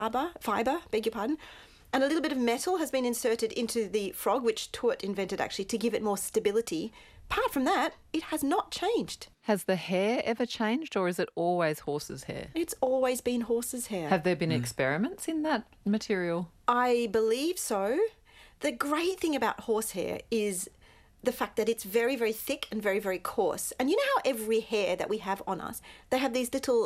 fibre, beg your pardon, and a little bit of metal has been inserted into the frog, which Tuat invented actually to give it more stability. Apart from that, it has not changed. Has the hair ever changed, or is it always horse's hair? It's always been horse's hair. Have there been experiments in that material? I believe so. The great thing about horsehair is the fact that it's very, very thick and very, very coarse. And you know how every hair that we have on us, they have these little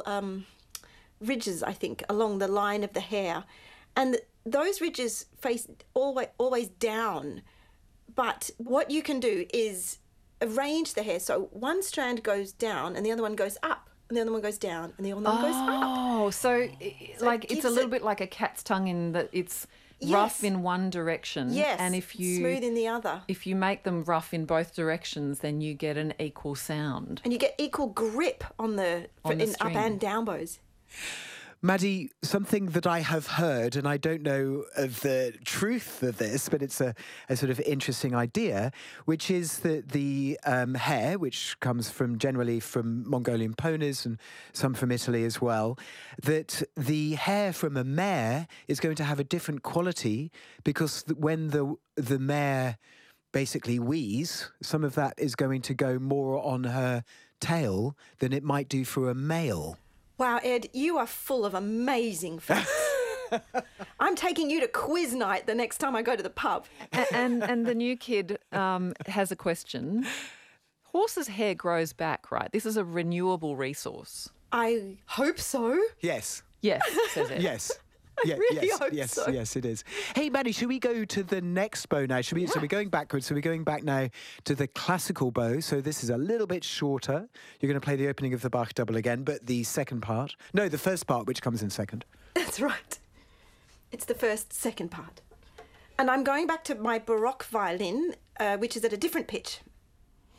ridges, I think, along the line of the hair. And those ridges face always down. But what you can do is arrange the hair so one strand goes down and the other one goes up. And the other one goes down and the other one goes up. Oh, so like it's a little bit like a cat's tongue in that it's rough in one direction. Yes, and if you smooth in the other. If you make them rough in both directions, then you get an equal sound. And you get equal grip in up string. and down bows. Maddie, something that I have heard, and I don't know of the truth of this, but it's a sort of interesting idea, which is that the hair, which comes generally from Mongolian ponies and some from Italy as well, that the hair from a mare is going to have a different quality because when the mare basically wheeze, some of that is going to go more on her tail than it might do for a male. Wow, Ed, you are full of amazing facts. I'm taking you to quiz night the next time I go to the pub. And the new kid has a question. Horses' hair grows back, right? This is a renewable resource. I hope so. Yes. Yes, says Ed. Yes. I really hope yes, so. Yes, it is. Hey, Maddie, should we go to the next bow now? So we're going backwards. So we're going back now to the classical bow. So this is a little bit shorter. You're going to play the opening of the Bach double again, but the first part, which comes in second. That's right. It's the second part. And I'm going back to my Baroque violin, which is at a different pitch.